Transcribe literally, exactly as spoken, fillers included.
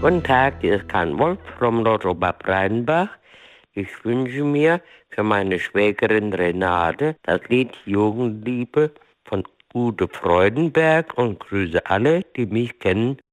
Guten Tag, hier ist Karl Wolf vom Lotto Bad Rheinbach. Ich wünsche mir für meine Schwägerin Renate das Lied Jugendliebe von Ute Freudenberg und grüße alle, die mich kennen.